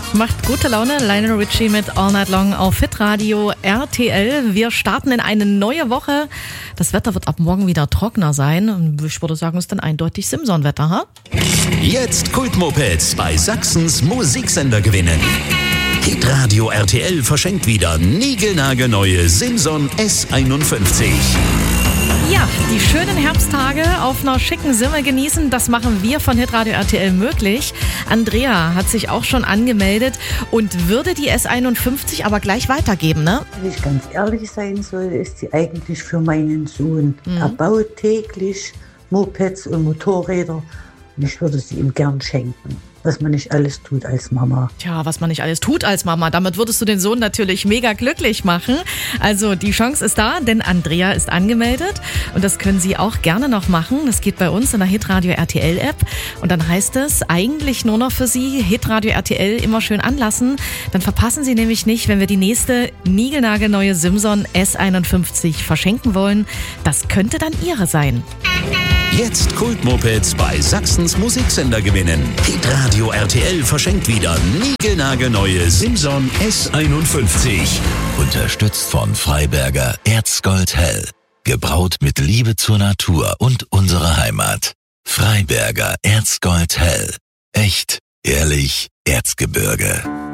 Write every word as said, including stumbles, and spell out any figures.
Macht gute Laune. Lionel Richie mit All Night Long auf Hitradio R T L. Wir starten in eine neue Woche. Das Wetter wird ab morgen wieder trockener sein. Ich würde sagen, es ist dann eindeutig Simson-Wetter, ha? Jetzt Kultmopeds bei Sachsens Musiksender gewinnen. Hitradio R T L verschenkt wieder niegelnagelneue Simson S einundfünfzig. Ja, die schönen Herbsttage auf einer schicken Simme genießen, das machen wir von Hitradio R T L möglich. Andrea hat sich auch schon angemeldet und würde die S einundfünfzig aber gleich weitergeben, ne? Wenn ich ganz ehrlich sein soll, ist sie eigentlich für meinen Sohn. Mhm. Er baut täglich Mopeds und Motorräder und ich würde sie ihm gern schenken. Was man nicht alles tut als Mama. Tja, was man nicht alles tut als Mama. Damit würdest du den Sohn natürlich mega glücklich machen. Also die Chance ist da, denn Andrea ist angemeldet. Und das können Sie auch gerne noch machen. Das geht bei uns in der Hitradio R T L App. Und dann heißt es eigentlich nur noch für Sie, Hitradio R T L immer schön anlassen. Dann verpassen Sie nämlich nicht, wenn wir die nächste niegelnagelneue Simson S einundfünfzig verschenken wollen. Das könnte dann Ihre sein. Jetzt Kultmopeds bei Sachsens Musiksender gewinnen. Hitradio R T L verschenkt wieder niegelnagelneue Simson S einundfünfzig. Unterstützt von Freiberger Erzgold Hell. Gebraut mit Liebe zur Natur und unserer Heimat. Freiberger Erzgold Hell. Echt, ehrlich, Erzgebirge.